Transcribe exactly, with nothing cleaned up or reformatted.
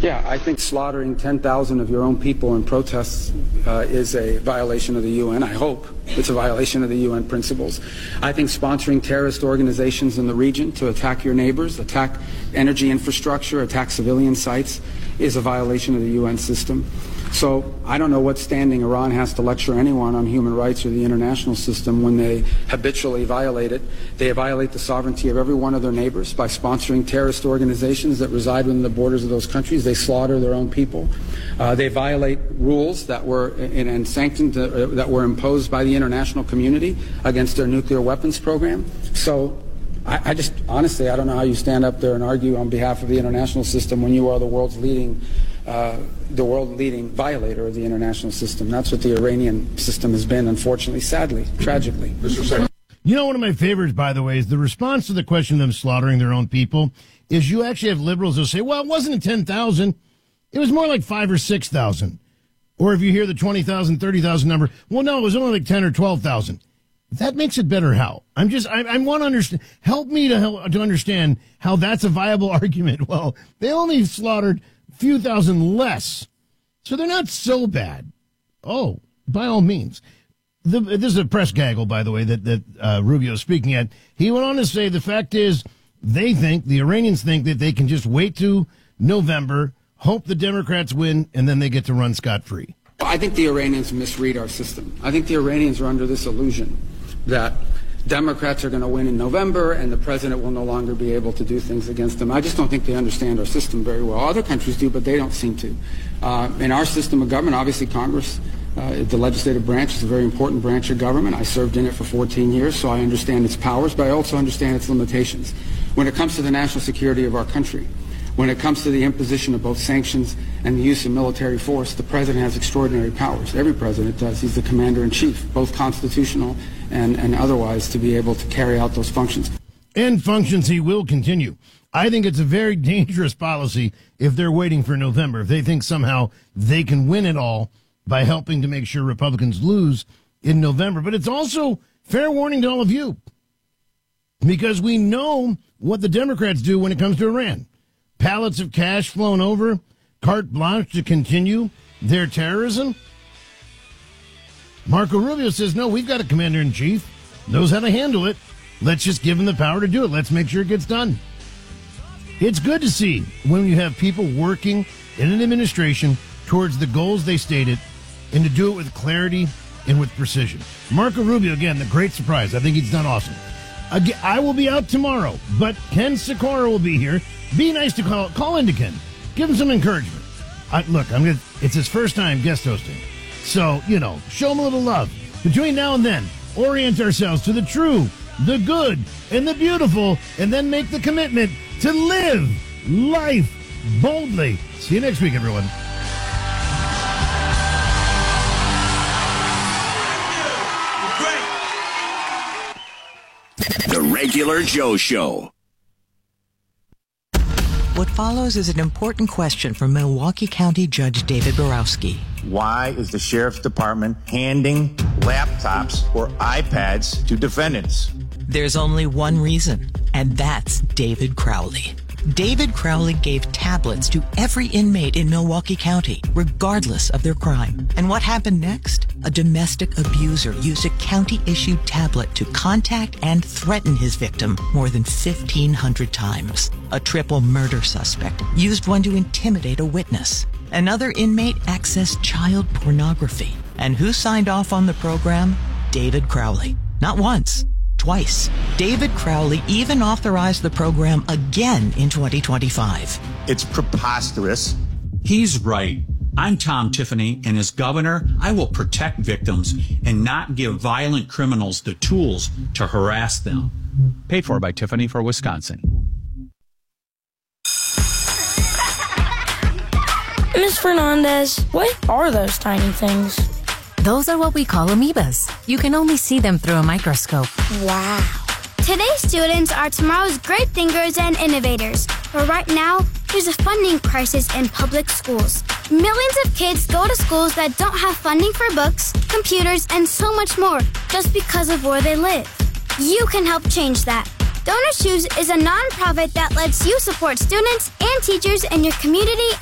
Yeah, I think slaughtering ten thousand of your own people in protests uh, is a violation of the U N. I hope it's a violation of the U N principles. I think sponsoring terrorist organizations in the region to attack your neighbors, attack energy infrastructure, attack civilian sites is a violation of the U N system. So I don't know what standing Iran has to lecture anyone on human rights or the international system when they habitually violate it. They violate the sovereignty of every one of their neighbors by sponsoring terrorist organizations that reside within the borders of those countries. They slaughter their own people. Uh, they violate rules that were and, and sanctions uh, that were imposed by the international community against their nuclear weapons program. So I, I just, honestly, I don't know how you stand up there and argue on behalf of the international system when you are the world's leading Uh, the world-leading violator of the international system. That's what the Iranian system has been, unfortunately, sadly, tragically. You know, one of my favorites, by the way, is the response to the question of them slaughtering their own people is you actually have liberals who say, well, it wasn't ten thousand. It was more like five or six thousand. Or if you hear the twenty thousand, thirty thousand number, well, no, it was only like ten or twelve thousand. That makes it better how? I'm just, I, I want to understand, help me to help to understand how that's a viable argument. Well, they only slaughtered few thousand less, so they're not so bad. Oh, by all means. The, this is a press gaggle, by the way, that, that uh, Rubio is speaking at. He went on to say the fact is they think, the Iranians think that they can just wait to November, hope the Democrats win, and then they get to run scot-free. I think the Iranians misread our system. I think the Iranians are under this illusion that Democrats are going to win in November and the president will no longer be able to do things against them. I just don't think they understand our system very well. Other countries do, but they don't seem to. Uh, in our system of government, obviously Congress, uh, the legislative branch is a very important branch of government. I served in it for fourteen years, so I understand its powers, but I also understand its limitations. When it comes to the national security of our country, when it comes to the imposition of both sanctions and the use of military force, the president has extraordinary powers. Every president does. He's the commander-in-chief, both constitutional and, and otherwise, to be able to carry out those functions. And functions he will continue. I think it's a very dangerous policy if they're waiting for November, if they think somehow they can win it all by helping to make sure Republicans lose in November. But it's also fair warning to all of you, because we know what the Democrats do when it comes to Iran. Pallets of cash flown over, carte blanche to continue their terrorism. Marco Rubio says, no, we've got a commander-in-chief, knows how to handle it. Let's just give him the power to do it. Let's make sure it gets done. It's good to see when you have people working in an administration towards the goals they stated and to do it with clarity and with precision. Marco Rubio, again, the great surprise. I think he's done awesome. Again, I will be out tomorrow, but Ken Sikora will be here. Be nice to call call into Ken. Give him some encouragement. I, look, I'm gonna. It's his first time guest hosting, so you know, show him a little love. Between now and then, orient ourselves to the true, the good, and the beautiful, and then make the commitment to live life boldly. See you next week, everyone. The Regular Joe Show. What follows is an important question from Milwaukee County Judge David Borowski. Why is the Sheriff's Department handing laptops or iPads to defendants? There's only one reason, and that's David Crowley. David Crowley gave tablets to every inmate in Milwaukee County, regardless of their crime. And what happened next? A domestic abuser used a county-issued tablet to contact and threaten his victim more than fifteen hundred times. A triple murder suspect used one to intimidate a witness. Another inmate accessed child pornography. And who signed off on the program? David Crowley. Not once. Twice. David Crowley even authorized the program again in twenty twenty-five. It's preposterous. He's right. I'm Tom Tiffany, and as governor, I will protect victims and not give violent criminals the tools to harass them. Paid for by Tiffany for Wisconsin. Miz Fernandez, what are those tiny things? Those are what we call amoebas. You can only see them through a microscope. Wow. Today's students are tomorrow's great thinkers and innovators. But right now, there's a funding crisis in public schools. Millions of kids go to schools that don't have funding for books, computers, and so much more just because of where they live. You can help change that. DonorShoes is a nonprofit that lets you support students and teachers in your community